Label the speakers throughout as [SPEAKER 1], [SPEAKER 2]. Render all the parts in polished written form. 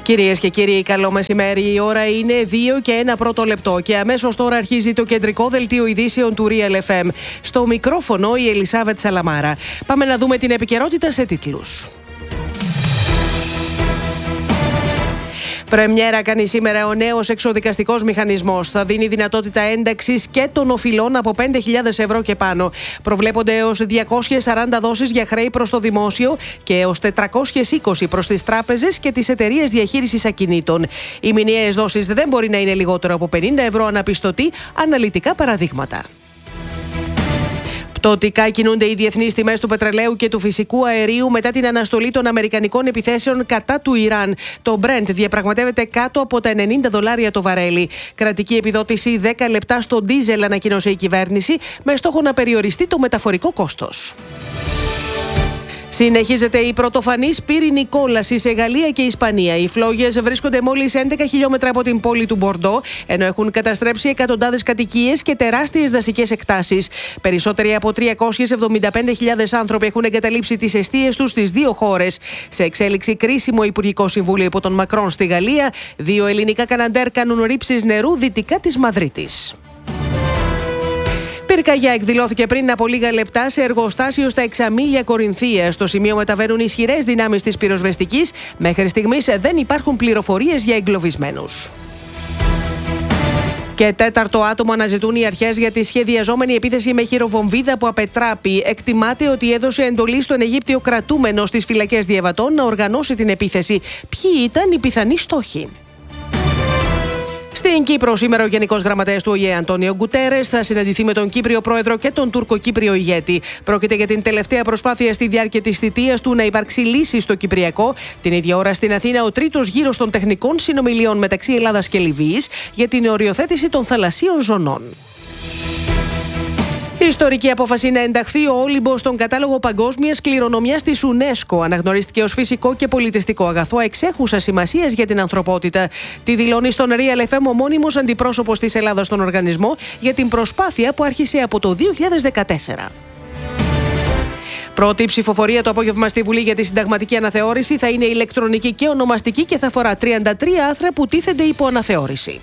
[SPEAKER 1] Κυρίες και κύριοι, καλό μεσημέρι. Η ώρα είναι 2 και 1 πρώτο λεπτό και αμέσως τώρα αρχίζει το κεντρικό δελτίο ειδήσεων του Real FM. Στο μικρόφωνο η Ελισάβετ Σαλαμάρα. Πάμε να δούμε την επικαιρότητα σε τίτλους. Πρεμιέρα κάνει σήμερα ο νέος εξοδικαστικός μηχανισμός. Θα δίνει δυνατότητα ένταξης και των οφειλών από 5.000 ευρώ και πάνω. Προβλέπονται έως 240 δόσεις για χρέη προς το δημόσιο και έως 420 προς τις τράπεζες και τις εταιρείες διαχείρισης ακινήτων. Οι μηνιαίες δόσεις δεν μπορεί να είναι λιγότερο από 50 ευρώ αναπιστωτή, αναλυτικά παραδείγματα. Πτωτικά κινούνται οι διεθνείς τιμές του πετρελαίου και του φυσικού αερίου μετά την αναστολή των αμερικανικών επιθέσεων κατά του Ιράν. Το Brent διαπραγματεύεται κάτω από τα $90 το βαρέλι. Κρατική επιδότηση 10 λεπτά στο ντίζελ ανακοίνωσε η κυβέρνηση, με στόχο να περιοριστεί το μεταφορικό κόστος. Συνεχίζεται η πρωτοφανής πύρινη κόλαση σε Γαλλία και Ισπανία. Οι φλόγες βρίσκονται μόλις 11 χιλιόμετρα από την πόλη του Μπορντό, ενώ έχουν καταστρέψει εκατοντάδες κατοικίες και τεράστιες δασικές εκτάσεις. Περισσότεροι από 375.000 άνθρωποι έχουν εγκαταλείψει τις εστίες τους στις δύο χώρες. Σε εξέλιξη κρίσιμο Υπουργικό Συμβούλιο υπό τον Μακρόν στη Γαλλία, 2 ελληνικά καναντέρ κάνουν ρήψεις νερού δυτικά της Μαδρίτης. Πυρκαγιά εκδηλώθηκε πριν από λίγα λεπτά σε εργοστάσιο στα Εξαμήλια Κορινθίας. Στο σημείο μεταβαίνουν ισχυρές δυνάμεις της πυροσβεστικής. Μέχρι στιγμής δεν υπάρχουν πληροφορίες για εγκλωβισμένους. Και τέταρτο άτομο αναζητούν οι αρχές για τη σχεδιαζόμενη επίθεση με χειροβομβίδα που απετράπη. Εκτιμάται ότι έδωσε εντολή στον Αιγύπτιο κρατούμενο στις φυλακές Διαβατών να οργανώσει την επίθεση. Ποιοι ήταν οι πιθανοί στόχοι? Στην Κύπρο, σήμερα ο Γενικός Γραμματέας του ΟΗΕ, Αντώνιο Γκουτέρες, θα συναντηθεί με τον Κύπριο Πρόεδρο και τον Τουρκοκύπριο ηγέτη. Πρόκειται για την τελευταία προσπάθεια στη διάρκεια της θητείας του να υπάρξει λύση στο Κυπριακό. Την ίδια ώρα στην Αθήνα, ο τρίτος γύρος των τεχνικών συνομιλιών μεταξύ Ελλάδας και Λιβύης για την οριοθέτηση των θαλασσίων ζωνών. Η ιστορική απόφαση να ενταχθεί ο Όλυμπος στον κατάλογο παγκόσμιας κληρονομιάς της UNESCO αναγνωρίστηκε ως φυσικό και πολιτιστικό αγαθό εξέχουσας σημασίας για την ανθρωπότητα. Τη δηλώνει στον Real FM ο μόνιμος αντιπρόσωπος της Ελλάδας στον οργανισμό για την προσπάθεια που άρχισε από το 2014. Πρώτη ψηφοφορία το απόγευμα στη Βουλή για τη συνταγματική αναθεώρηση θα είναι ηλεκτρονική και ονομαστική και θα αφορά 33 άρθρα που τίθενται υπό αναθεώρηση.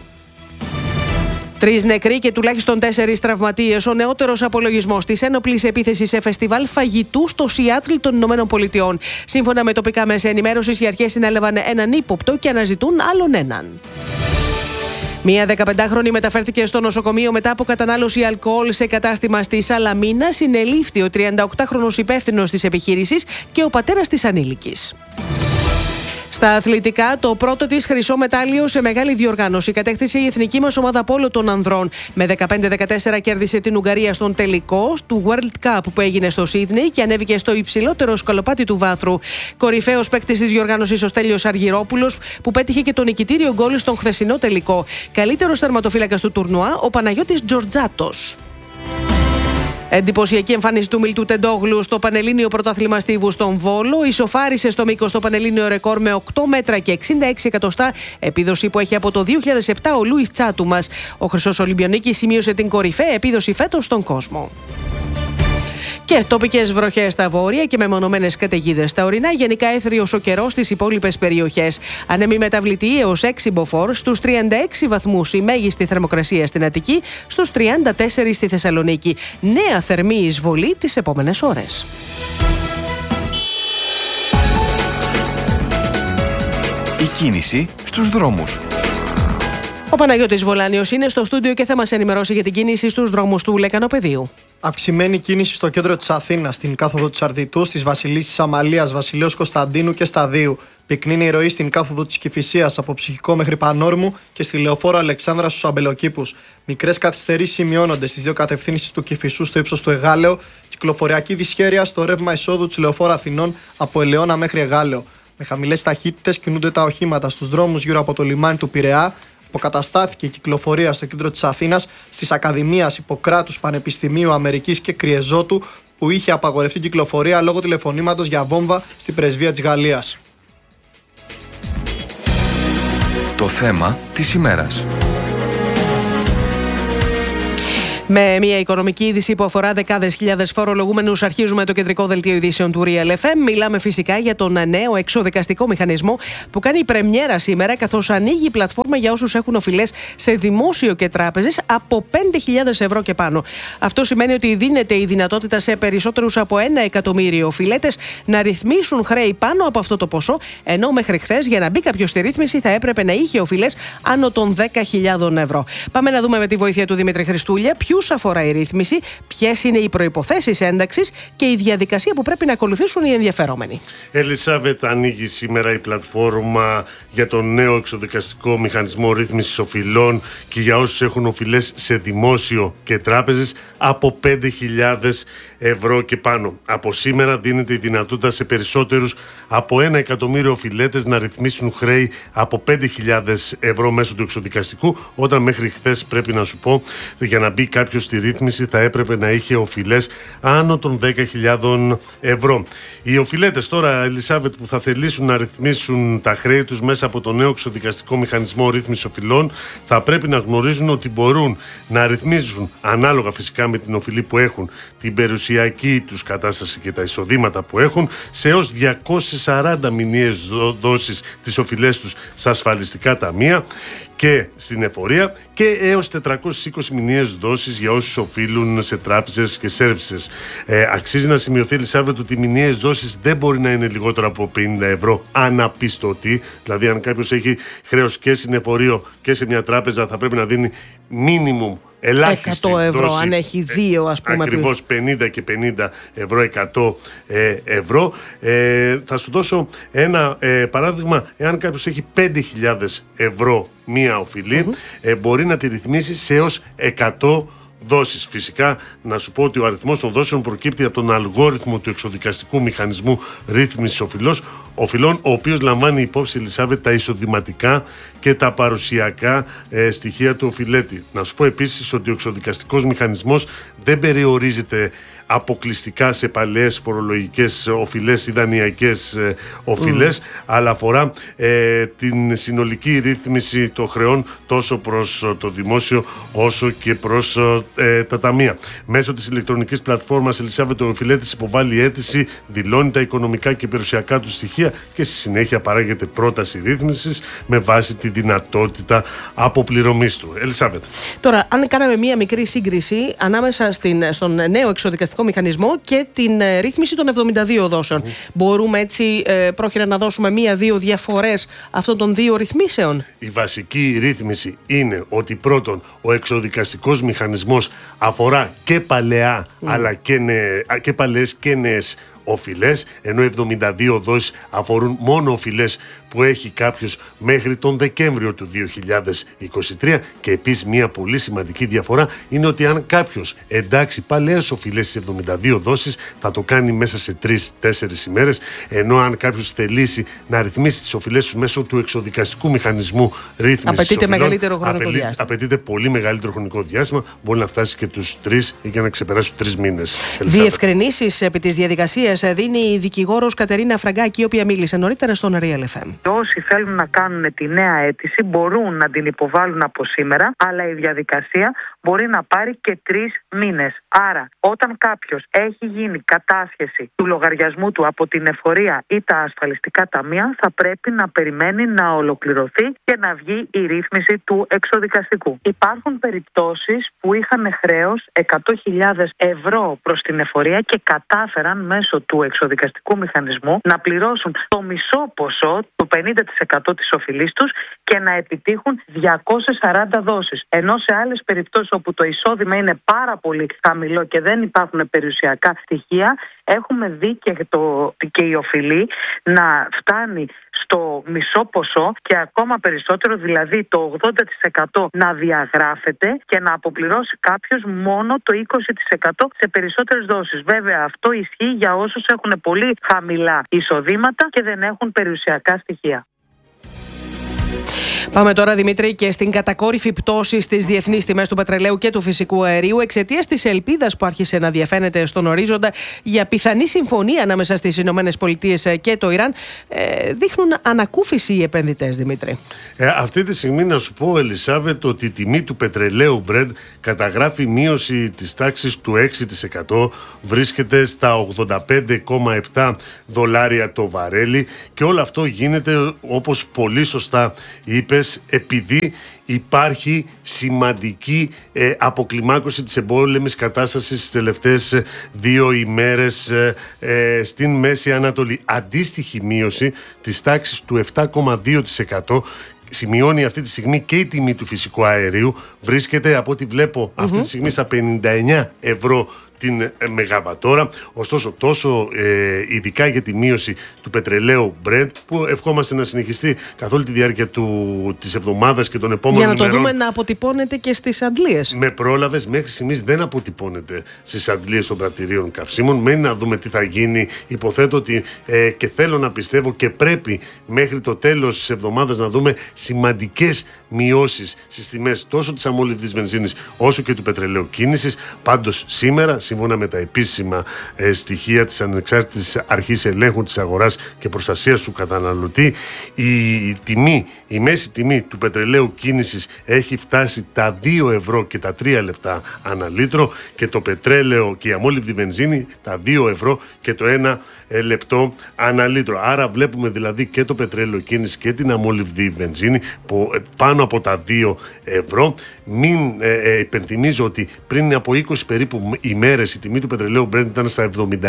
[SPEAKER 1] 3 νεκροί και τουλάχιστον 4 τραυματίες. Ο νεότερος απολογισμός της ένοπλης επίθεσης σε φεστιβάλ φαγητού στο Σιάτλ των Ηνωμένων Πολιτειών. Σύμφωνα με τοπικά μέσα ενημέρωσης, οι αρχές συνέλαβαν έναν ύποπτο και αναζητούν άλλον έναν. Μία 15χρονη μεταφέρθηκε στο νοσοκομείο μετά από κατανάλωση αλκοόλ σε κατάστημα στη Σαλαμίνα. Συνελήφθη ο 38χρονος υπεύθυνος της επιχείρησης και ο πατέρας της ανήλικης. Στα αθλητικά, το πρώτο της χρυσό μετάλλιο σε μεγάλη διοργάνωση κατέκτησε η εθνική μας ομάδα πόλο των ανδρών. Με 15-14 κέρδισε την Ουγγαρία στον τελικό του World Cup που έγινε στο Σίδνεϊ και ανέβηκε στο υψηλότερο σκαλοπάτι του βάθρου. Κορυφαίος παίκτης της διοργάνωσης ο Στέλιος Αργυρόπουλος, που πέτυχε και το νικητήριο γκολ στον χθεσινό τελικό. Καλύτερος τερματοφύλακας του τουρνουά, ο Παναγιώτης Τζορτζάτος. Εντυπωσιακή εμφάνιση του Μιλτού Τεντόγλου στο Πανελλήνιο Πρωτάθλημα Στίβου στον Βόλο. Ισοφάρισε στο μήκος το Πανελλήνιο ρεκόρ με 8 μέτρα και 66 εκατοστά, επίδοση που έχει από το 2007 ο Λούις Τσάτουμας. Ο Χρυσός Ολυμπιονίκης σημείωσε την κορυφαία επίδοση φέτος στον κόσμο. Και τοπικές βροχές στα βόρεια και μεμονωμένες καταιγίδες στα ορεινά. Γενικά έθριος ο καιρός στις υπόλοιπες περιοχές. Ανέμοι μεταβλητή έως 6 μποφόρ, στους 36 βαθμούς η μέγιστη θερμοκρασία στην Αττική, στους 34 στη Θεσσαλονίκη. Νέα θερμή εισβολή τις επόμενες ώρες.
[SPEAKER 2] Η κίνηση στους δρόμους.
[SPEAKER 1] Ο Παναγιώτης Βολάνιος είναι στο στούντιο και θα μας ενημερώσει για την κίνηση στους δρόμους του Λεκανοπεδίου.
[SPEAKER 3] Αυξημένη κίνηση στο κέντρο της Αθήνας, στην κάθοδο της Αρδιτού, στις Βασιλίσσης Αμαλίας, Βασιλέως Κωνσταντίνου και Σταδίου. Πυκνή η ροή στην κάθοδο της Κηφισίας από Ψυχικό μέχρι Πανόρμου και στη λεωφόρο Αλεξάνδρα στους Αμπελοκήπους. Μικρές καθυστερήσεις σημειώνονται στις δύο κατευθύνσεις του Κηφισού στο ύψος του Εγάλεο. Κυκλοφοριακή δυσχέρεια στο ρεύμα εισόδου της λεωφόρου Αθηνών από Ελαιώνα μέχρι Εγάλεο. Με χαμηλές ταχύτητες κινούνται τα οχήματα στους δρόμους γύρω από το λιμάνι του Πειραιά. Αποκαταστάθηκε η κυκλοφορία στο κέντρο της Αθήνας, στις Ακαδημίας Ιπποκράτους, Πανεπιστημίου Αμερικής και Κριεζότου, που είχε απαγορευτεί κυκλοφορία λόγω τηλεφωνήματος για βόμβα στην πρεσβεία της Γαλλίας.
[SPEAKER 2] Το θέμα της ημέρας.
[SPEAKER 1] Με μια οικονομική είδηση που αφορά δεκάδες χιλιάδες φορολογούμενους, αρχίζουμε το κεντρικό δελτίο ειδήσεων του Real FM. Μιλάμε φυσικά για τον νέο εξοδικαστικό μηχανισμό που κάνει πρεμιέρα σήμερα, καθώς ανοίγει η πλατφόρμα για όσους έχουν οφειλές σε δημόσιο και τράπεζες από 5.000 ευρώ και πάνω. Αυτό σημαίνει ότι δίνεται η δυνατότητα σε περισσότερους από 1 εκατομμύριο οφειλέτες να ρυθμίσουν χρέη πάνω από αυτό το ποσό, ενώ μέχρι χθες για να μπει κάποιος στη ρύθμιση θα έπρεπε να είχε οφειλές άνω των 10.000 ευρώ. Πάμε να δούμε με τη βοήθεια του Δημήτρη Χριστούλια ποιους αφορά η ρύθμιση, ποιες είναι οι προϋποθέσεις ένταξης και η διαδικασία που πρέπει να ακολουθήσουν οι ενδιαφερόμενοι.
[SPEAKER 4] Ελισάβετ, ανοίγει σήμερα η πλατφόρμα για τον νέο εξοδικαστικό μηχανισμό ρύθμισης οφειλών και για όσους έχουν οφειλές σε δημόσιο και τράπεζες από 5.000 ευρώ και πάνω. Από σήμερα δίνεται η δυνατότητα σε περισσότερους από 1 εκατομμύριο οφειλέτες να ρυθμίσουν χρέη από 5.000 ευρώ μέσω του εξοδικαστικού, όταν μέχρι χθες, πρέπει να σου πω, για να μπει κάποιος στη ρύθμιση θα έπρεπε να είχε οφειλές άνω των 10.000 ευρώ. Οι οφειλέτες τώρα, Ελισάβετ, που θα θελήσουν να ρυθμίσουν τα χρέη τους μέσα από το νέο εξοδικαστικό μηχανισμό ρύθμισης οφειλών, θα πρέπει να γνωρίζουν ότι μπορούν να ρυθμίζουν, ανάλογα φυσικά με την οφειλή που έχουν, την περιουσιακή τους κατάσταση και τα εισοδήματα που έχουν, σε έως 240 μηνιαίες δόσεις τις οφειλές τους στα ασφαλιστικά ταμεία και στην εφορία, και έως 420 μηνιαίες δόσεις για όσους οφείλουν σε τράπεζες και σέρβισες. Αξίζει να σημειωθεί, Ελισάβετ, ότι οι μηνιαίες δόσεις δεν μπορεί να είναι λιγότερο από 50 ευρώ αναπιστωτή. Δηλαδή, αν κάποιος έχει χρέος και στην εφορείο και σε μια τράπεζα, θα πρέπει να δίνει minimum ελάχιστη
[SPEAKER 1] 100 ευρώ,
[SPEAKER 4] δόση,
[SPEAKER 1] αν έχει δύο, ας πούμε.
[SPEAKER 4] Ακριβώς 50 και 50 ευρώ, 100 ευρώ. Θα σου δώσω ένα παράδειγμα. Εάν κάποιος έχει 5.000 ευρώ μία οφειλή, μπορεί να τη ρυθμίσει σε έως 100 δόσεις. Φυσικά, να σου πω ότι ο αριθμός των δόσεων προκύπτει από τον αλγόριθμο του εξοδικαστικού μηχανισμού ρύθμισης οφειλών, ο οποίος λαμβάνει υπόψη, Ελισάβετ, τα εισοδηματικά και τα παρουσιακά στοιχεία του οφειλέτη. Να σου πω επίσης ότι ο εξοδικαστικός μηχανισμός δεν περιορίζεται αποκλειστικά σε παλαιές φορολογικές οφειλές ή δανειακές οφειλές, αλλά αφορά την συνολική ρύθμιση των χρεών τόσο προς το δημόσιο όσο και προς τα ταμεία. Μέσω της ηλεκτρονικής πλατφόρμας, Ελισάβετ, ο οφειλέτης υποβάλλει αίτηση, δηλώνει τα οικονομικά και περιουσιακά του στοιχεία και στη συνέχεια παράγεται πρόταση ρύθμισης με βάση τη δυνατότητα αποπληρωμής του. Ελισάβετ.
[SPEAKER 1] Τώρα, αν κάναμε μία μικρή σύγκριση ανάμεσα στον νέο εξοδικαστικό μηχανισμό και την ρύθμιση των 72 δόσεων, μπορούμε έτσι πρόχειρα να δώσουμε μία-δύο διαφορές αυτών των δύο ρυθμίσεων?
[SPEAKER 4] Η βασική ρύθμιση είναι ότι πρώτον, ο εξοδικαστικός μηχανισμός αφορά και παλαιά αλλά και παλαιές και νέες οφειλές, ενώ 72 δόσεις αφορούν μόνο οφειλές που έχει κάποιος μέχρι τον Δεκέμβριο του 2023. Και επίσης μια πολύ σημαντική διαφορά είναι ότι αν κάποιος εντάξει παλαιές οφειλές στις 72 δόσεις, θα το κάνει μέσα σε 3-4 ημέρες, ενώ αν κάποιος θελήσει να ρυθμίσει τις οφειλές του μέσω του εξοδικαστικού μηχανισμού ρύθμισης
[SPEAKER 1] απαιτείται
[SPEAKER 4] οφειλών,
[SPEAKER 1] μεγαλύτερο χρονικό διάστημα.
[SPEAKER 4] Απαιτείται πολύ μεγαλύτερο χρονικό διάστημα, μπορεί να φτάσει και τους 3 ή και να ξεπεράσει τους 3 μήνες.
[SPEAKER 1] Διευκρινήσεις επί της διαδικασίας δίνει η δικηγόρος Κατερίνα Φραγκάκη, η οποία μίλησε νωρίτερα στον Real FM.
[SPEAKER 5] Όσοι θέλουν να κάνουν τη νέα αίτηση μπορούν να την υποβάλουν από σήμερα, αλλά η διαδικασία μπορεί να πάρει και 3 μήνες. Άρα, όταν κάποιος έχει γίνει κατάσχεση του λογαριασμού του από την εφορία ή τα ασφαλιστικά ταμεία, θα πρέπει να περιμένει να ολοκληρωθεί και να βγει η ρύθμιση του εξοδικαστικού. Υπάρχουν περιπτώσεις που είχαν χρέος 100.000 ευρώ προς την εφορία και κατάφεραν μέσω του εξοδικαστικού μηχανισμού να πληρώσουν το μισό ποσό, το 50% της οφειλής τους, και να επιτύχουν 240 δόσεις. Ενώ σε άλλες περιπτώσεις όπου το εισόδημα είναι πάρα πολύ χαμηλό και δεν υπάρχουν περιουσιακά στοιχεία, έχουμε δει και η οφειλή να φτάνει στο μισό ποσό και ακόμα περισσότερο, δηλαδή το 80% να διαγράφεται και να αποπληρώσει κάποιος μόνο το 20% σε περισσότερες δόσεις. Βέβαια, αυτό ισχύει για όσους έχουν πολύ χαμηλά εισοδήματα και δεν έχουν περιουσιακά στοιχεία.
[SPEAKER 1] Πάμε τώρα, Δημήτρη, και στην κατακόρυφη πτώση στις διεθνείς τιμές του πετρελαίου και του φυσικού αερίου εξαιτίας της ελπίδας που άρχισε να διαφαίνεται στον ορίζοντα για πιθανή συμφωνία ανάμεσα στις ΗΠΑ και το Ιράν. Δείχνουν ανακούφιση οι επενδυτές, Δημήτρη.
[SPEAKER 4] Αυτή τη στιγμή να σου πω, Ελισάβετ, ότι η τιμή του πετρελαίου Brent καταγράφει μείωση της τάξης του 6%, βρίσκεται στα $85,7 το βαρέλι, και όλο αυτό γίνεται, όπως πολύ σωστά είπες, επειδή υπάρχει σημαντική αποκλιμάκωση της εμπόλεμης κατάστασης στις τελευταίες 2 ημέρες στην Μέση Ανατολή. Αντίστοιχη μείωση της τάξης του 7,2% σημειώνει αυτή τη στιγμή και η τιμή του φυσικού αερίου. Βρίσκεται, από ό,τι βλέπω, αυτή τη στιγμή στα 59 ευρώ την μεγαβατόρα. Ωστόσο, τόσο ειδικά για τη μείωση του πετρελαίου Brent, που ευχόμαστε να συνεχιστεί καθ' όλη τη διάρκεια της εβδομάδας και των επόμενων ημερών.
[SPEAKER 1] Για να το δούμε να αποτυπώνεται και στις αντλίες.
[SPEAKER 4] Με πρόλαβες, μέχρι στιγμής δεν αποτυπώνεται στις αντλίες των πρατηρίων καυσίμων. Μένει να δούμε τι θα γίνει. Υποθέτω ότι και θέλω να πιστεύω και πρέπει μέχρι το τέλος της εβδομάδας να δούμε σημαντικές μειώσεις στις τιμές τόσο της αμόλυβδης βενζίνης όσο και του πετρελαίου κίνησης. Πάντως σήμερα, σύμφωνα με τα επίσημα στοιχεία της Ανεξάρτητης Αρχής Ελέγχου της Αγοράς και Προστασίας του Καταναλωτή, η μέση τιμή του πετρελαίου κίνησης έχει φτάσει τα 2 ευρώ και τα 3 λεπτά ανά λίτρο, και το πετρέλαιο και η αμόλυβδη βενζίνη τα 2 ευρώ και το 1 λεπτό ανά λίτρο. Άρα βλέπουμε δηλαδή και το πετρέλαιο κίνησης και την αμόλυβδη βενζίνη που πάνω από τα 2 ευρώ. Μην υπενθυμίζω ότι πριν από 20 περίπου ημέρες η τιμή του πετρελαίου Brent ήταν στα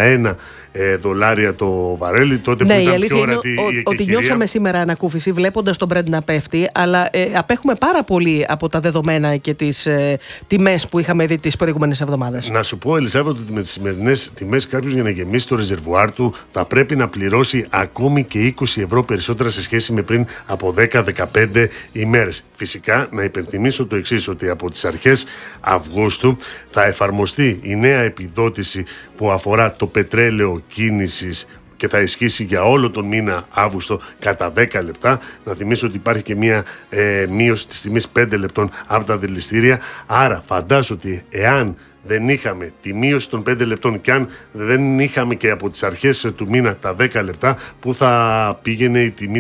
[SPEAKER 4] $71 το βαρέλι. Τότε που ήταν πιο ορατή η εκεχηρία.
[SPEAKER 1] Ότι νιώσαμε σήμερα ανακούφιση βλέποντας τον Brent να πέφτει, αλλά απέχουμε πάρα πολύ από τα δεδομένα και τις τιμές που είχαμε δει τις προηγούμενες εβδομάδες.
[SPEAKER 4] Να σου πω, Ελισάβετ, ότι με τις σημερινές τιμές κάποιος για να γεμίσει το ρεζερβουάρ του θα πρέπει να πληρώσει ακόμη και 20 ευρώ περισσότερα σε σχέση με πριν από 10-15 ημέρες. Φυσικά, να υπενθυμίσω το εξής, ότι από τις αρχές Αυγούστου θα εφαρμοστεί η νέα επιδότηση που αφορά το πετρέλαιο κίνησης και θα ισχύσει για όλο τον μήνα Αύγουστο κατά 10 λεπτά. Να θυμίσω ότι υπάρχει και μια μείωση της τιμής 5 λεπτών από τα δηληστήρια. Άρα φαντάζομαι ότι εάν δεν είχαμε τη μείωση των 5 λεπτών και αν δεν είχαμε και από τις αρχές του μήνα τα 10 λεπτά, που θα πήγαινε η τιμή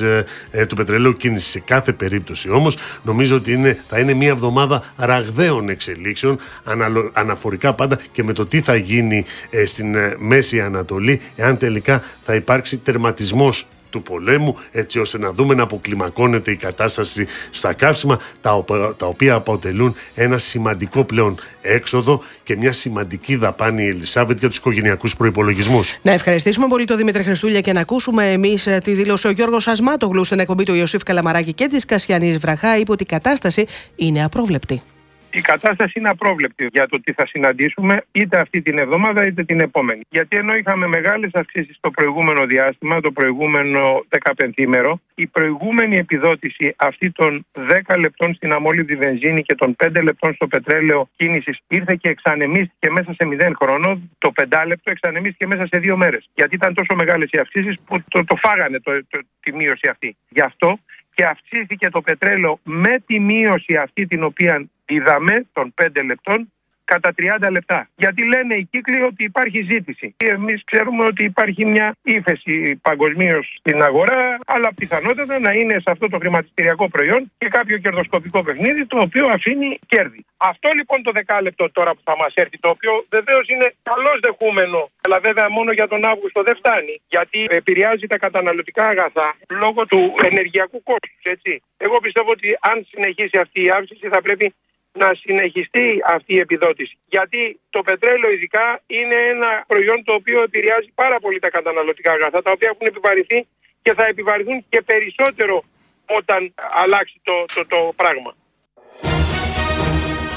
[SPEAKER 4] του πετρελαίου κίνησης. Σε κάθε περίπτωση όμως νομίζω ότι θα είναι μια εβδομάδα ραγδαίων εξελίξεων, αναφορικά πάντα και με το τι θα γίνει στην Μέση Ανατολή, εάν τελικά θα υπάρξει τερματισμός του πολέμου, έτσι ώστε να δούμε να αποκλιμακώνεται η κατάσταση στα καύσιμα, τα οποία αποτελούν ένα σημαντικό πλέον έξοδο και μια σημαντική δαπάνη, Ελισάβετ, για τους οικογενειακούς προϋπολογισμούς.
[SPEAKER 1] Να ευχαριστήσουμε πολύ τον Δημήτρη Χριστούλια και να ακούσουμε εμείς τη δήλωση. Ο Γιώργος Ασμάτογλου στην εκπομπή του Ιωσήφ Καλαμαράκη και της Κασιανής Βραχά είπε ότι η κατάσταση είναι απρόβλεπτη.
[SPEAKER 6] Η κατάσταση είναι απρόβλεπτη για το τι θα συναντήσουμε είτε αυτή την εβδομάδα είτε την επόμενη. Γιατί ενώ είχαμε μεγάλες αυξήσεις το προηγούμενο διάστημα, το προηγούμενο 15ήμερο, η προηγούμενη επιδότηση αυτή των 10 λεπτών στην αμόλυβδη βενζίνη και των 5 λεπτών στο πετρέλαιο κίνησης ήρθε και εξανεμίστηκε μέσα σε 0 χρόνο. Το 5 λεπτό εξανεμίστηκε μέσα σε 2 μέρες. Γιατί ήταν τόσο μεγάλες οι αυξήσεις που το φάγανε τη μείωση αυτή. Γι' αυτό και αυξήθηκε το πετρέλαιο με τη μείωση αυτή την οποία είδαμε των 5 λεπτών κατά 30 λεπτά. Γιατί λένε οι κύκλοι ότι υπάρχει ζήτηση. Εμείς ξέρουμε ότι υπάρχει μια ύφεση παγκοσμίως στην αγορά, αλλά πιθανότατα να είναι σε αυτό το χρηματιστηριακό προϊόν και κάποιο κερδοσκοπικό παιχνίδι το οποίο αφήνει κέρδη. Αυτό λοιπόν το 10 λεπτό τώρα που θα μας έρθει, το οποίο βεβαίως είναι καλώς δεχούμενο, αλλά βέβαια μόνο για τον Αύγουστο δεν φτάνει, γιατί επηρεάζει τα καταναλωτικά αγαθά λόγω του ενεργειακού κόστους, έτσι. Εγώ πιστεύω ότι αν συνεχίσει αυτή η αύξηση θα πρέπει να συνεχιστεί αυτή η επιδότηση. Γιατί το πετρέλαιο ειδικά είναι ένα προϊόν το οποίο επηρεάζει πάρα πολύ τα καταναλωτικά αγαθά, τα οποία έχουν επιβαρυνθεί και θα επιβαρυνθούν και περισσότερο όταν αλλάξει το πράγμα.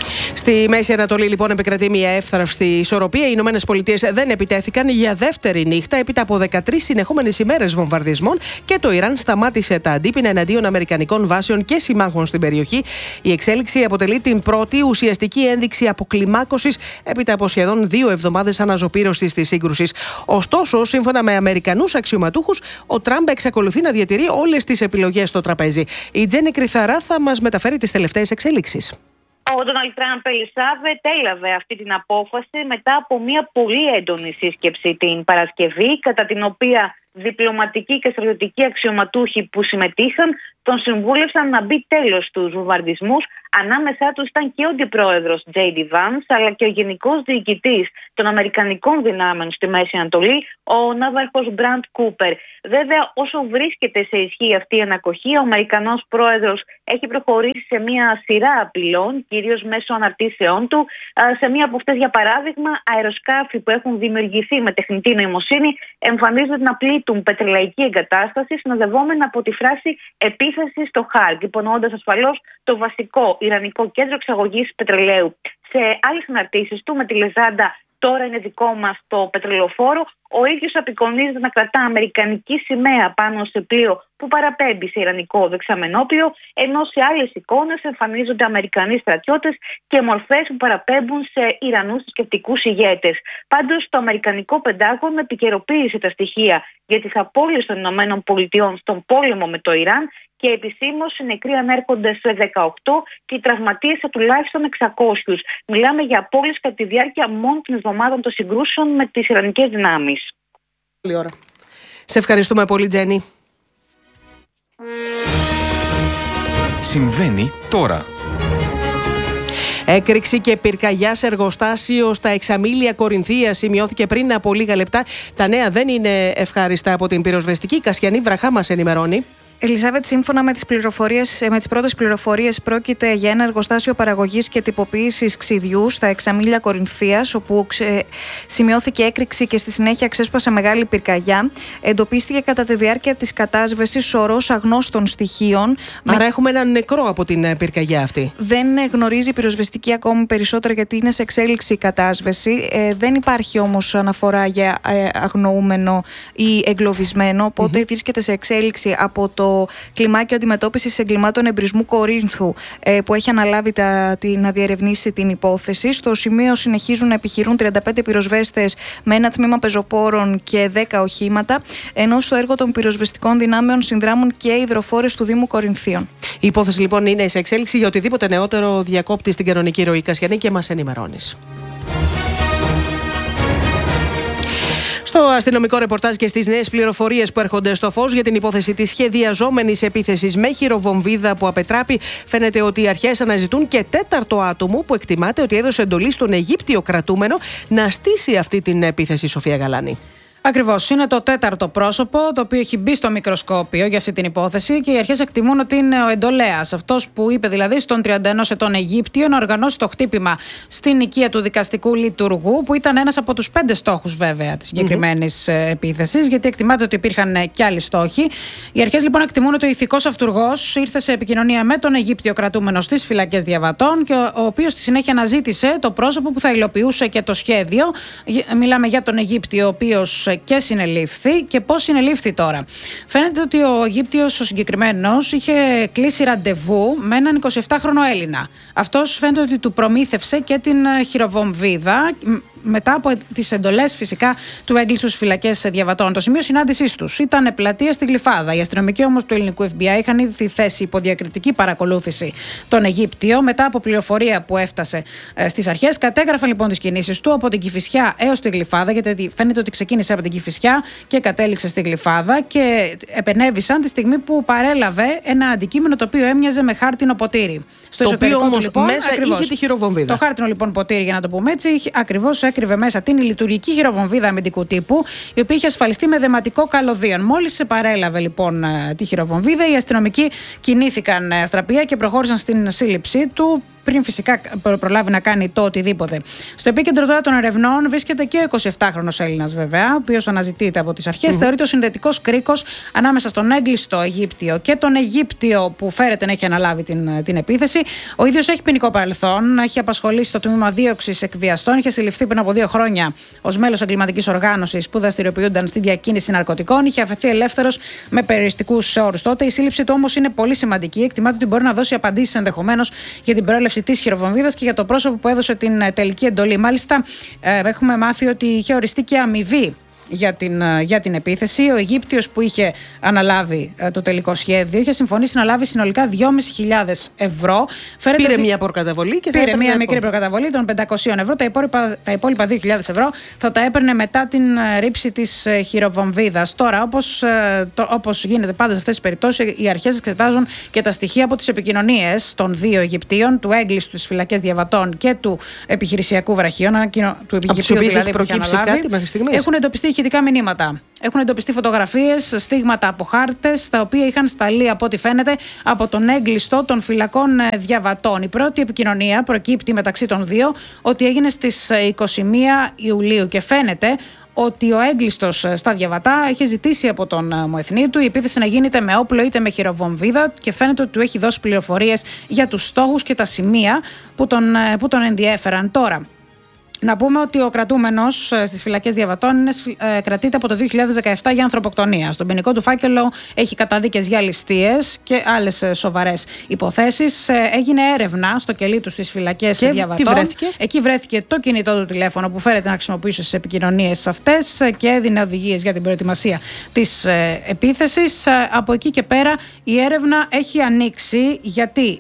[SPEAKER 1] Στη Μέση Ανατολή, λοιπόν, επικρατεί μια εύθραυστη ισορροπία. Οι Ηνωμένες Πολιτείες δεν επιτέθηκαν για δεύτερη νύχτα έπειτα από 13 συνεχόμενες ημέρες βομβαρδισμών και το Ιράν σταμάτησε τα αντίπεινα εναντίον αμερικανικών βάσεων και συμμάχων στην περιοχή. Η εξέλιξη αποτελεί την πρώτη ουσιαστική ένδειξη αποκλιμάκωσης έπειτα από σχεδόν 2 εβδομάδες αναζωπήρωσης της σύγκρουσης. Ωστόσο, σύμφωνα με Αμερικανούς αξιωματούχους, ο Τραμπ εξακολουθεί να διατηρεί όλες τις επιλογές στο τραπέζι. Η Τζέννη Κρυθαρά θα μας μεταφέρει τις τελευταίες εξέλιξεις.
[SPEAKER 7] Ο Ντόναλντ Τραμπ, Ελισάβετ, έλαβε αυτή την απόφαση μετά από μια πολύ έντονη σύσκεψη την Παρασκευή, κατά την οποία διπλωματικοί και στρατιωτικοί αξιωματούχοι που συμμετείχαν τον συμβούλευσαν να μπει τέλος στους βομβαρδισμούς. Ανάμεσά τους ήταν και ο αντιπρόεδρος J.D. Vance, αλλά και ο γενικός διοικητής των Αμερικανικών δυνάμεων στη Μέση Ανατολή, ο ναύαρχος Μπραντ Κούπερ. Βέβαια, όσο βρίσκεται σε ισχύ αυτή η ανακοχή, ο Αμερικανός πρόεδρος έχει προχωρήσει σε μια σειρά απειλών, κυρίως μέσω αναρτήσεών του. Σε μία από αυτές, για παράδειγμα, αεροσκάφη που έχουν δημιουργηθεί με τεχνητή νοημοσύνη εμφανίζονται να πλήττουν πετρελαϊκή εγκατάσταση, συνοδευόμενα από τη φράση «επίθεση στο Χάρκ», υπονοώντας ασφαλώς το βασικό Ιρανικό κέντρο εξαγωγής πετρελαίου. Σε άλλες αναρτήσεις του, με τη λεζάντα «Τώρα είναι δικό μας το πετρελοφόρο», ο ίδιος απεικονίζεται να κρατά αμερικανική σημαία πάνω σε πλοίο που παραπέμπει σε ιρανικό δεξαμενόπλιο, ενώ σε άλλες εικόνες εμφανίζονται Αμερικανοί στρατιώτες και μορφές που παραπέμπουν σε Ιρανούς θρησκευτικούς ηγέτες. Πάντως, το Αμερικανικό Πεντάγωνο επικαιροποίησε τα στοιχεία για τις απώλειες των ΗΠΑ στον πόλεμο με το Ιράν και επισήμως οι νεκροί ανέρχονται σε 18 και οι τραυματίες σε τουλάχιστον 600. Μιλάμε για απώλειες κατά τη διάρκεια μόνο των εβδομάδων των συγκρούσεων με τις ιρανικές δυνάμεις.
[SPEAKER 1] Καλή ώρα. Σε ευχαριστούμε πολύ, Τζέννη.
[SPEAKER 2] Συμβαίνει τώρα.
[SPEAKER 1] Έκρηξη και πυρκαγιά σε εργοστάσιο στα Εξαμήλια Κορινθίας σημειώθηκε πριν από λίγα λεπτά. Τα νέα δεν είναι ευχάριστα από την πυροσβεστική. Κασιανή Βραχά μας ενημερώνει.
[SPEAKER 8] Ελισάβετ, σύμφωνα με τις πρώτες πληροφορίες, πρόκειται για ένα εργοστάσιο παραγωγής και τυποποίησης ξυδιού στα Εξαμήλια Κορινθίας, όπου σημειώθηκε έκρηξη και στη συνέχεια ξέσπασε μεγάλη πυρκαγιά. Εντοπίστηκε κατά τη διάρκεια της κατάσβεσης σωρός αγνώστων στοιχείων.
[SPEAKER 1] Άρα έχουμε έναν νεκρό από την πυρκαγιά αυτή.
[SPEAKER 8] Δεν γνωρίζει η πυροσβεστική ακόμη περισσότερα, γιατί είναι σε εξέλιξη η κατάσβεση. Δεν υπάρχει όμως αναφορά για αγνοούμενο ή εγκλωβισμένο, οπότε βρίσκεται σε εξέλιξη από το κλιμάκιο αντιμετώπισης εγκλημάτων εμπρισμού Κορίνθου, που έχει αναλάβει να διερευνήσει την υπόθεση. Στο σημείο συνεχίζουν να επιχειρούν 35 πυροσβέστες με ένα τμήμα πεζοπόρων και 10 οχήματα, ενώ στο έργο των πυροσβεστικών δυνάμεων συνδράμουν και οι υδροφόρες του Δήμου Κορινθίων.
[SPEAKER 1] Η υπόθεση, λοιπόν, είναι σε εξέλιξη. Για οτιδήποτε νεότερο διακόπτη στην κανονική ροή, Κασιανή, και μας ενημερώνεις. Στο αστυνομικό ρεπορτάζ και στις νέες πληροφορίες που έρχονται στο φως για την υπόθεση της σχεδιαζόμενης επίθεσης με χειροβομβίδα που απετράπη, φαίνεται ότι οι αρχές αναζητούν και τέταρτο άτομο που εκτιμάται ότι έδωσε εντολή στον Αιγύπτιο κρατούμενο να στήσει αυτή την επίθεση. Σοφία Γαλάνη.
[SPEAKER 9] Ακριβώς. Είναι το τέταρτο πρόσωπο το οποίο έχει μπει στο μικροσκόπιο για αυτή την υπόθεση και οι αρχές εκτιμούν ότι είναι ο εντολέας. Αυτός που είπε δηλαδή στον 31 ετών Αιγύπτιο να οργανώσει το χτύπημα στην οικία του δικαστικού λειτουργού, που ήταν ένας από τους 5 στόχους βέβαια της συγκεκριμένης επίθεσης, γιατί εκτιμάται ότι υπήρχαν και άλλοι στόχοι. Οι αρχές λοιπόν εκτιμούν ότι ο ηθικός αυτουργός ήρθε σε επικοινωνία με τον Αιγύπτιο κρατούμενο στις φυλακές Διαβατών και ο οποίος στη συνέχεια αναζήτησε το πρόσωπο που θα υλοποιούσε και το σχέδιο. Μιλάμε για τον Αιγύπτιο, ο οποίος και συνελήφθη. Και πώς συνελήφθη τώρα? Φαίνεται ότι ο Αιγύπτιος ο συγκεκριμένος είχε κλείσει ραντεβού με έναν 27χρονο Έλληνα. Αυτός φαίνεται ότι του προμήθευσε και την χειροβομβίδα μετά από τις εντολές φυσικά του έγκλεισου στις φυλακές Διαβατών. Το σημείο συνάντησής τους ήταν πλατεία στη Γλυφάδα. Οι αστυνομικοί όμως του ελληνικού FBI είχαν ήδη θέσει υπό διακριτική παρακολούθηση τον Αιγύπτιο μετά από πληροφορία που έφτασε στις αρχές. Κατέγραφαν λοιπόν τις κινήσεις του από την Κηφισιά έως τη Γλυφάδα, γιατί φαίνεται ότι ξεκίνησε από την Κηφισιά και κατέληξε στη Γλυφάδα, και επενέβησαν τη στιγμή που παρέλαβε ένα αντικείμενο το οποίο έμοιαζε με χάρτινο ποτήρι. Στο
[SPEAKER 1] οποίο όμως
[SPEAKER 9] λοιπόν,
[SPEAKER 1] μέσα είχε τη χειροβομβίδα.
[SPEAKER 9] Το χάρτινο λοιπόν ποτήρι, για να το πούμε έτσι, ακριβώς έκρυβε μέσα την λειτουργική χειροβομβίδα αμυντικού τύπου, η οποία είχε ασφαλιστεί με δεματικό καλωδίων. Μόλις σε παρέλαβε λοιπόν τη χειροβομβίδα, οι αστυνομικοί κινήθηκαν αστραπία και προχώρησαν στην σύλληψή του. πριν φυσικά προλάβει να κάνει το οτιδήποτε. Στο επίκεντρο τώρα των ερευνών βρίσκεται και ο 27χρονος Έλληνας, βέβαια, ο οποίος αναζητείται από τις αρχές. Θεωρείται ο συνδετικός κρίκος ανάμεσα στον έγκλειστο Αιγύπτιο και τον Αιγύπτιο που φέρεται να έχει αναλάβει την επίθεση. Ο ίδιος έχει ποινικό παρελθόν, έχει απασχολήσει στο τμήμα δίωξης εκβιαστών, είχε συλληφθεί πριν από 2 χρόνια ως μέλος εγκληματικής οργάνωσης που δραστηριοποιούνταν στη διακίνηση ναρκωτικών. Είχε αφαιθεί ελεύθερος με περιοριστικούς όρους τότε. Η σύλληψη του όμως είναι πολύ σημαντική. Εκτιμάται ότι μπορεί να δώσει απαντήσεις ενδεχομένως για την προέλευση της χειροβομβίδας και για το πρόσωπο που έδωσε την τελική εντολή. Μάλιστα, έχουμε μάθει ότι είχε οριστεί και αμοιβή για την επίθεση. Ο Αιγύπτιος που είχε αναλάβει το τελικό σχέδιο είχε συμφωνήσει να λάβει συνολικά 2.500 ευρώ.
[SPEAKER 1] Πήρε μια προκαταβολή και
[SPEAKER 9] πήρε μια μικρή προκαταβολή των 500 ευρώ. Τα υπόλοιπα 2.000 ευρώ θα τα έπαιρνε μετά την ρήψη της χειροβομβίδας. Τώρα, όπως γίνεται πάντα σε αυτές τις περιπτώσεις, οι αρχές εξετάζουν και τα στοιχεία από τις επικοινωνίες των 2 Αιγυπτίων, του έγκλειστου στις φυλακές Διαβατών και του επιχειρησιακού βραχίωνα, του Αιγυπτίου δηλαδή που είχε αναλάβει. Έχουν εντοπιστεί ηχητικά μηνύματα. Έχουν εντοπιστεί φωτογραφίες, στίγματα από χάρτες, τα οποία είχαν σταλεί από ό,τι φαίνεται από τον έγκλειστο των φυλακών Διαβατών. Η πρώτη επικοινωνία προκύπτει μεταξύ των 2 ότι έγινε στις 21 Ιουλίου και φαίνεται ότι ο έγκλειστος στα Διαβατά έχει ζητήσει από τον μοεθνή του η επίθεση να γίνεται με όπλο είτε με χειροβομβίδα και φαίνεται ότι του έχει δώσει πληροφορίες για τους στόχους και τα σημεία που τον ενδιέφεραν. Τώρα, να πούμε ότι ο κρατούμενος στις φυλακές Διαβατών κρατείται από το 2017 για ανθρωποκτονία. Στον ποινικό του φάκελο έχει καταδίκες για ληστείες και άλλες σοβαρές υποθέσεις. Έγινε έρευνα στο κελί του στις φυλακές Διαβατών. Εκεί βρέθηκε το κινητό του τηλέφωνο που φέρεται να χρησιμοποιούσε στις επικοινωνίες αυτές και έδινε οδηγίες για την προετοιμασία της επίθεσης. Από εκεί και πέρα η έρευνα έχει ανοίξει γιατί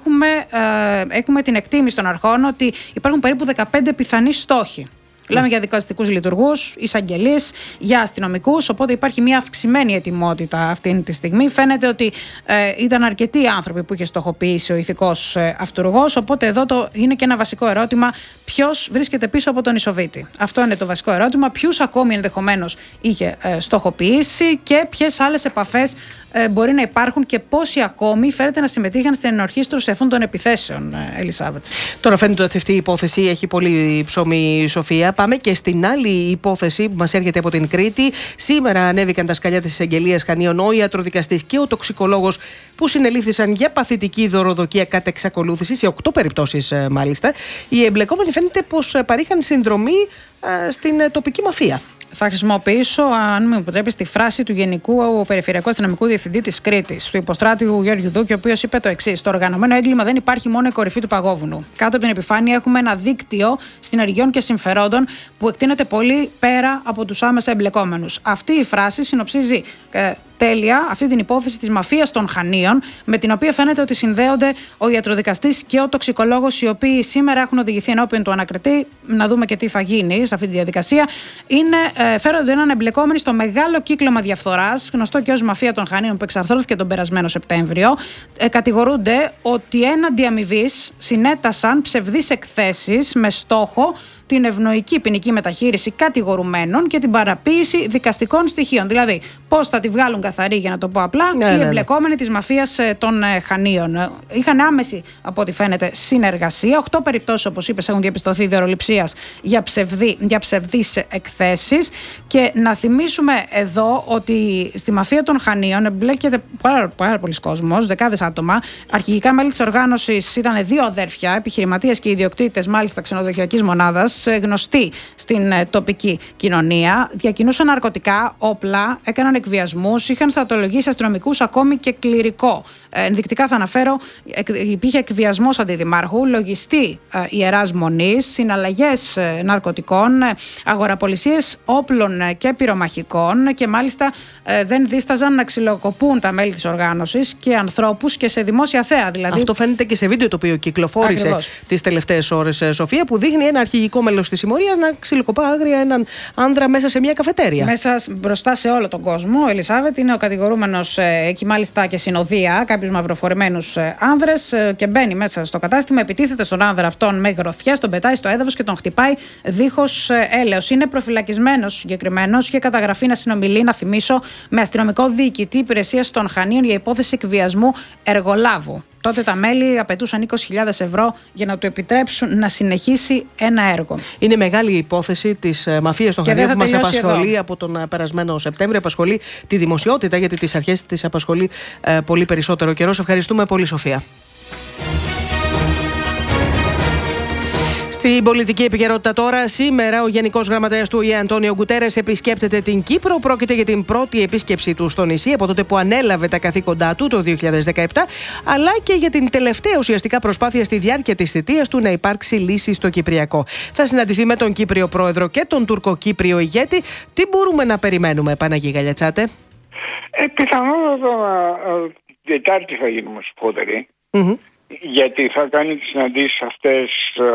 [SPEAKER 9] έχουμε την εκτίμηση των αρχών ότι υπάρχουν περίπου 15 πιθανοί στόχοι. Μιλάμε για δικαστικούς λειτουργούς, εισαγγελείς, για αστυνομικούς, οπότε υπάρχει μια αυξημένη ετοιμότητα αυτή τη στιγμή. Φαίνεται ότι ήταν αρκετοί άνθρωποι που είχε στοχοποιήσει ο ηθικός αυτούργος, οπότε εδώ είναι και ένα βασικό ερώτημα: ποιος βρίσκεται πίσω από τον Ισοβίτη. Αυτό είναι το βασικό ερώτημα. Ποιους ακόμη ενδεχομένως είχε στοχοποιήσει και ποιες άλλες επαφές μπορεί να υπάρχουν και πόσοι ακόμη φαίνεται να συμμετείχαν στην ενορχήστρωση αυτών των επιθέσεων, Ελισάβετ.
[SPEAKER 1] Τώρα φαίνεται ότι αυτή η υπόθεση έχει πολύ ψωμί, Σοφία. Πάμε και στην άλλη υπόθεση που μας έρχεται από την Κρήτη. Σήμερα ανέβηκαν τα σκαλιά της εισαγγελίας Χανίων ο ιατροδικαστής και ο τοξικολόγος που συνελήφθησαν για παθητική δωροδοκία κατά εξακολούθηση, σε 8 περιπτώσεις μάλιστα. Οι εμπλεκόμενοι φαίνεται πως παρήχαν συνδρομή στην τοπική μαφία.
[SPEAKER 9] Θα χρησιμοποιήσω, αν μου επιτρέπεις, τη φράση του Γενικού Περιφερειακού Αστυνομικού Διευθυντή της Κρήτης, του υποστράτηγου Γιώργου Δούκη, ο οποίος είπε το εξής: το οργανωμένο έγκλημα δεν υπάρχει μόνο η κορυφή του παγόβουνου. Κάτω από την επιφάνεια έχουμε ένα δίκτυο συνεργειών και συμφερόντων που εκτείνεται πολύ πέρα από τους άμεσα εμπλεκόμενους. Αυτή η φράση συνοψίζει τέλεια αυτή την υπόθεση της μαφίας των Χανίων, με την οποία φαίνεται ότι συνδέονται ο ιατροδικαστής και ο τοξικολόγος, οι οποίοι σήμερα έχουν οδηγηθεί ενώπιον του ανακριτή. Να δούμε και τι θα γίνει σε αυτή τη διαδικασία. Φέρονται έναν εμπλεκόμενοι στο μεγάλο κύκλωμα διαφθοράς, γνωστό και ως μαφία των Χανίων, που εξαρθρώθηκε τον περασμένο Σεπτέμβριο. Κατηγορούνται ότι έναντι αμοιβής συνέτασαν ψευδείς εκθέσεις με στόχο την ευνοϊκή ποινική μεταχείριση κατηγορουμένων και την παραποίηση δικαστικών στοιχείων. Δηλαδή, πώς θα τη βγάλουν καθαρή, για να το πω απλά, οι εμπλεκόμενοι της μαφίας των Χανίων. Είχαν άμεση, από ό,τι φαίνεται, συνεργασία. 8 περιπτώσεις, όπως είπες, έχουν διαπιστωθεί δωροληψίας για ψευδείς εκθέσεις. Και να θυμίσουμε εδώ ότι στη μαφία των Χανίων εμπλέκεται πάρα πολλοί κόσμος, δεκάδες άτομα. Αρχικά μέλη της οργάνωσης ήταν 2 αδέρφια, επιχειρηματίες και ιδιοκτήτες, μάλιστα ξενοδοχειακής μονάδας, γνωστοί στην τοπική κοινωνία. Διακινούσαν ναρκωτικά, όπλα, έκαναν εκβιασμούς, είχαν στρατολογήσει αστυνομικούς, ακόμη και κληρικό. Ενδεικτικά θα αναφέρω: υπήρχε εκβιασμός αντιδημάρχου, λογιστή ιεράς μονής, συναλλαγές ναρκωτικών, αγοραπολισίες όπλων και πυρομαχικών, και μάλιστα δεν δίσταζαν να ξυλοκοπούν τα μέλη της οργάνωσης και ανθρώπους και σε δημόσια θέα. Δηλαδή. Αυτό
[SPEAKER 1] φαίνεται και σε βίντεο το οποίο κυκλοφόρησε τις τελευταίες ώρες, Σοφία, που δείχνει ένα αρχηγικό μέλος της συμμορίας να ξυλοκοπά άγρια έναν άνδρα μέσα σε μια καφετέρια.
[SPEAKER 9] Μέσα μπροστά σε όλο τον κόσμο. Ο Ελισάβετ είναι ο κατηγορούμενος, εκεί μάλιστα και συνοδεία κάποιους μαυροφορεμένους άνδρες, και μπαίνει μέσα στο κατάστημα, επιτίθεται στον άνδρα αυτόν με γροθιές, τον πετάει στο έδαφος και τον χτυπάει δίχως έλεος. Είναι προφυλακισμένος συγκεκριμένος και καταγραφεί να συνομιλεί, να θυμίσω, με αστυνομικό διοικητή υπηρεσίας των Χανίων για υπόθεση εκβιασμού εργολάβου. Τότε τα μέλη απαιτούσαν 20.000 ευρώ για να του επιτρέψουν να συνεχίσει ένα έργο.
[SPEAKER 1] Είναι μεγάλη η υπόθεση της μαφίας των Χανίων που μας απασχολεί από τον περασμένο Σεπτέμβριο. Απασχολεί τη δημοσιότητα, γιατί τις αρχές της απασχολεί πολύ περισσότερο καιρό. Σε ευχαριστούμε πολύ, Σοφία. Στην πολιτική επικαιρότητα τώρα, σήμερα ο Γενικός Γραμματέας του ΟΗΕ Αντώνιο Γκουτέρες επισκέπτεται την Κύπρο. Πρόκειται για την πρώτη επίσκεψη του στο νησί από τότε που ανέλαβε τα καθήκοντά του το 2017, αλλά και για την τελευταία ουσιαστικά προσπάθεια στη διάρκεια της θητείας του να υπάρξει λύση στο Κυπριακό. Θα συναντηθεί με τον Κύπριο Πρόεδρο και τον Τουρκοκύπριο ηγέτη. Τι μπορούμε να περιμένουμε, Παναγί Γαλιατσάτε?
[SPEAKER 10] Πιθανότατα Τετάρτη θα γίνουμε σπότεροι. Γιατί θα κάνει τις συναντήσεις αυτές,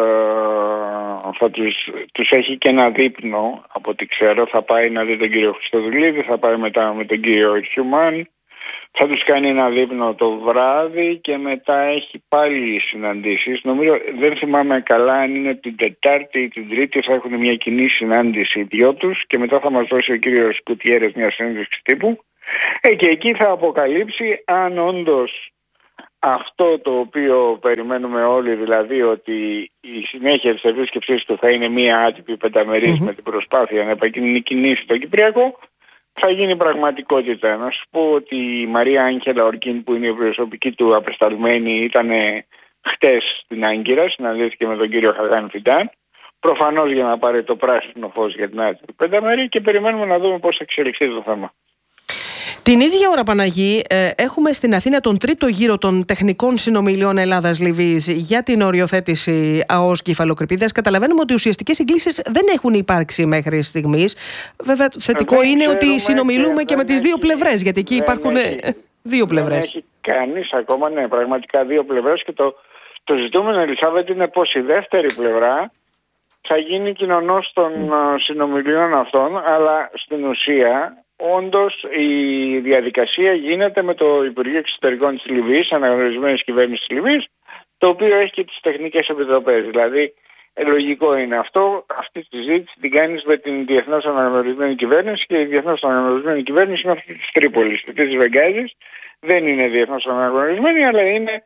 [SPEAKER 10] θα τους έχει και ένα δείπνο από ό,τι ξέρω. Θα πάει να δει τον κύριο Χριστοδουλίδη, θα πάει μετά με τον κύριο Χιουμάν, θα τους κάνει ένα δείπνο το βράδυ και μετά έχει πάλι συναντήσεις. Νομίζω, δεν θυμάμαι καλά αν είναι την Τετάρτη ή την Τρίτη, θα έχουν μια κοινή συνάντηση οι δυο τους και μετά θα μας δώσει ο κύριος Κουτιέρες μια συνέντευξη τύπου. Και εκεί θα αποκαλύψει αν όντως αυτό το οποίο περιμένουμε όλοι, δηλαδή ότι η συνέχεια της επίσκεψής του θα είναι μία άτυπη πενταμερής με την προσπάθεια να επικοινωνήσει το Κυπριακό, θα γίνει πραγματικότητα. Να σου πω ότι η Μαρία Άγγελα Ορκίν, που είναι η προσωπική του απεσταλμένη, ήταν χτες στην Άγκυρα, συναντήθηκε με τον κύριο Χαγάν Φιντάν, προφανώς για να πάρει το πράσινο φως για την άτυπη πενταμερή, και περιμένουμε να δούμε πώς θα εξελιχθεί το θέμα.
[SPEAKER 1] Την ίδια ώρα, Παναγί, έχουμε στην Αθήνα τον τρίτο γύρο των τεχνικών συνομιλιών Ελλάδας-Λιβύης για την οριοθέτηση ΑΟΣ Κεφαλοκρηπίδας. Καταλαβαίνουμε ότι ουσιαστικές συγκλήσεις δεν έχουν υπάρξει μέχρι στιγμής. Βέβαια, θετικό είναι ότι συνομιλούμε και με τις δύο πλευρές, γιατί εκεί υπάρχουν δύο πλευρές.
[SPEAKER 10] Δεν έχει κανείς ακόμα, ναι, πραγματικά δύο πλευρές, και το ζητούμενο, Ελισάβετ, είναι πως η δεύτερη πλευρά θα γίνει κοινωνός των συνομιλιών αυτών, αλλά στην ουσία όντως η διαδικασία γίνεται με το Υπουργείο Εξωτερικών της Λιβύης, αναγνωρισμένης κυβέρνησης της Λιβύης, το οποίο έχει και τις τεχνικές επιτροπές. Δηλαδή, λογικό είναι αυτό. Αυτή τη συζήτηση την κάνεις με την διεθνώς αναγνωρισμένη κυβέρνηση, και η διεθνώς αναγνωρισμένη κυβέρνηση είναι αυτή της Τρίπολης, της Βεγγάζης. Δεν είναι διεθνώς αναγνωρισμένη, αλλά είναι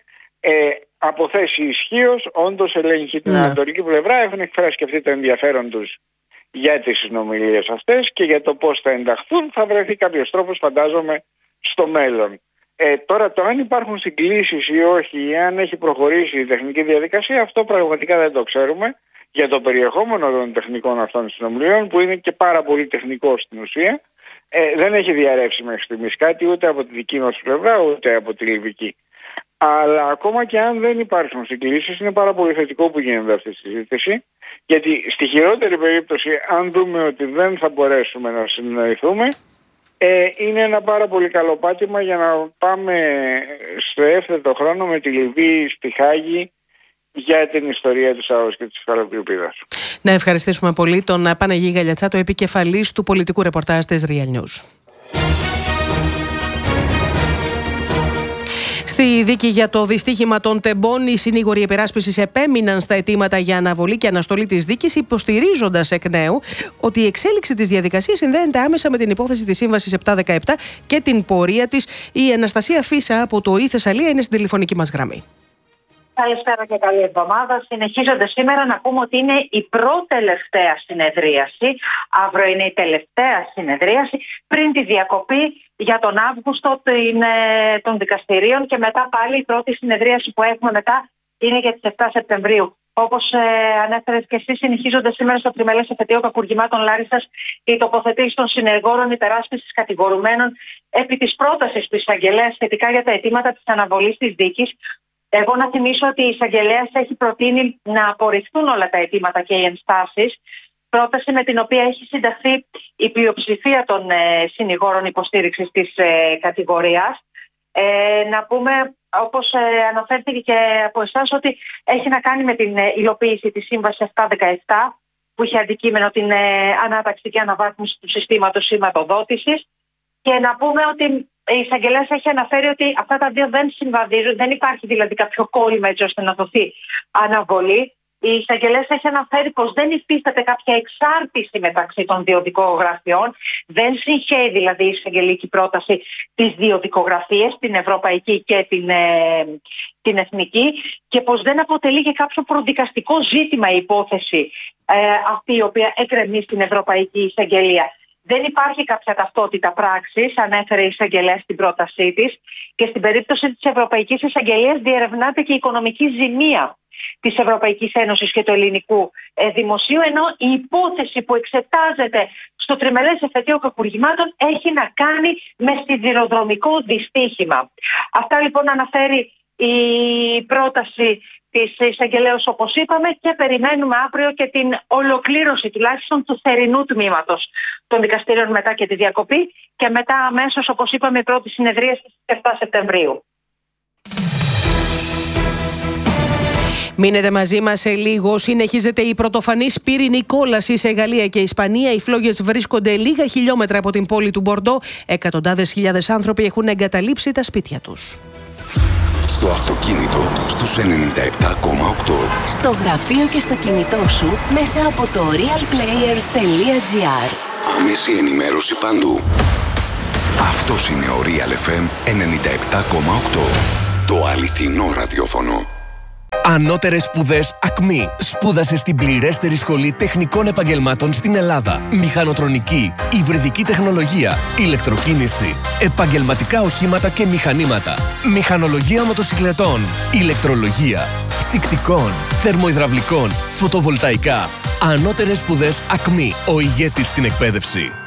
[SPEAKER 10] από θέση ισχύως, όντως ελέγχει την ανατολική πλευρά. Έχουν εκφράσει και αυτοί το ενδιαφέρον τους για τις συνομιλίες αυτές και για το πώς θα ενταχθούν. Θα βρεθεί κάποιος τρόπος, φαντάζομαι, στο μέλλον. Τώρα, το αν υπάρχουν συγκλήσεις ή όχι, ή αν έχει προχωρήσει η τεχνική διαδικασία, αυτό πραγματικά δεν το ξέρουμε. Για το περιεχόμενο των τεχνικών αυτών συνομιλιών, που είναι και πάρα πολύ τεχνικό στην ουσία, δεν έχει διαρρεύσει μέχρι στιγμής κάτι, ούτε από τη δική μας πλευρά, ούτε από τη λιβική. Αλλά ακόμα και αν δεν υπάρχουν συγκλήσεις, είναι πάρα πολύ θετικό που γίνεται αυτή η συζήτηση. Γιατί στη χειρότερη περίπτωση, αν δούμε ότι δεν θα μπορέσουμε να συνεννοηθούμε, είναι ένα πάρα πολύ καλό πάτημα για να πάμε στο εύθετο χρόνο με τη Λιβύη στη Χάγη για την ιστορία της ΑΟΣ και της Κεφαλοκρηπίδας.
[SPEAKER 1] Να ευχαριστήσουμε πολύ τον Παναγί Γαλιατσάτο, επικεφαλής του πολιτικού ρεπορτάζ της Real News. Στη δίκη για το δυστύχημα των τεμπών, οι συνήγοροι υπεράσπισης επέμειναν στα αιτήματα για αναβολή και αναστολή της δίκης, υποστηρίζοντας εκ νέου ότι η εξέλιξη της διαδικασίας συνδέεται άμεσα με την υπόθεση της Σύμβασης 717 και την πορεία της. Η Αναστασία Φίσα από το ΙΕ Θεσσαλία είναι στην τηλεφωνική μας γραμμή.
[SPEAKER 11] Καλησπέρα και καλή εβδομάδα. Συνεχίζονται σήμερα, να πούμε ότι είναι η πρώτη-τελευταία συνεδρίαση. Αύριο είναι η τελευταία συνεδρίαση πριν τη διακοπή για τον Αύγουστο των δικαστηρίων, και μετά πάλι η πρώτη συνεδρίαση που έχουμε μετά είναι για τις 7 Σεπτεμβρίου. Όπως ανέφερες και εσύ, συνεχίζονται σήμερα στο τριμελές εφετείο κακουργημάτων Λάρισσας οι τοποθετήσεις των συνεργόρων υπεράσπισης κατηγορουμένων επί της πρότασης του εισαγγελέα σχετικά για τα αιτήματα της αναβολής της δίκης. Εγώ να θυμίσω ότι η εισαγγελέας έχει προτείνει να απορριφθούν όλα τα αιτήματα και οι ενστάσεις. Πρόταση με την οποία έχει συνταχθεί η πλειοψηφία των συνηγόρων υποστήριξης της κατηγορίας. Να πούμε, όπως αναφέρθηκε και από εσάς, ότι έχει να κάνει με την υλοποίηση της Σύμβασης 717, που είχε αντικείμενο την ανάταξη και αναβάθμιση του συστήματος σηματοδότησης. Και να πούμε ότι η εισαγγελέας έχει αναφέρει ότι αυτά τα δύο δεν συμβαδίζουν, δεν υπάρχει δηλαδή κάποιο κόλλημα έτσι ώστε να δοθεί αναβολή. η εισαγγελέας έχει αναφέρει πως δεν υφίσταται κάποια εξάρτηση μεταξύ των δύο δικογραφιών. Δεν συγχαίει δηλαδή η εισαγγελική πρόταση τις δύο δικογραφίες, την ευρωπαϊκή και την εθνική, και πως δεν αποτελεί και κάποιο προδικαστικό ζήτημα η υπόθεση αυτή η οποία εκκρεμεί στην Ευρωπαϊκή Εισαγγελία. Δεν υπάρχει κάποια ταυτότητα πράξης, ανέφερε η εισαγγελέα στην πρότασή της, και στην περίπτωση της Ευρωπαϊκής Εισαγγελίας διερευνάται και η οικονομική ζημία της Ευρωπαϊκής Ένωσης και του ελληνικού δημοσίου, ενώ η υπόθεση που εξετάζεται στο τριμερές εφετείο κακουργημάτων έχει να κάνει με σιδηροδρομικό δυστύχημα. Αυτά λοιπόν αναφέρει η πρόταση της εισαγγελέως, όπως είπαμε, και περιμένουμε αύριο και την ολοκλήρωση τουλάχιστον του θερινού τμήματος των δικαστήριων μετά και τη διακοπή, και μετά αμέσως, όπως είπαμε, η πρώτη συνεδρία στις 7 Σεπτεμβρίου.
[SPEAKER 1] Μείνετε μαζί μας σε λίγο. Συνεχίζεται η πρωτοφανής πύρινη κόλαση σε Γαλλία και Ισπανία. Οι φλόγες βρίσκονται λίγα χιλιόμετρα από την πόλη του Μπορντό. Εκατοντάδες χιλιάδες άνθρωποι έχουν εγκαταλείψει τα σπίτια τους.
[SPEAKER 12] Στο αυτοκίνητο στους 97,8.
[SPEAKER 13] Στο γραφείο και στο κινητό σου μέσα από το realplayer.gr.
[SPEAKER 12] Άμεση ενημέρωση παντού. Αυτός είναι ο Real FM 97,8. Το αληθινό ραδιόφωνο.
[SPEAKER 14] Ανώτερες σπουδές ΑΚΜΗ. Σπούδασε στην πληρέστερη σχολή τεχνικών επαγγελμάτων στην Ελλάδα. Μηχανοτρονική, υβριδική τεχνολογία, ηλεκτροκίνηση, επαγγελματικά οχήματα και μηχανήματα, μηχανολογία μοτοσυκλετών, ηλεκτρολογία, ψυκτικών, θερμοϊδραυλικών, φωτοβολταϊκά. Ανώτερες σπουδές ΑΚΜΗ. Ο ηγέτης στην εκπαίδευση.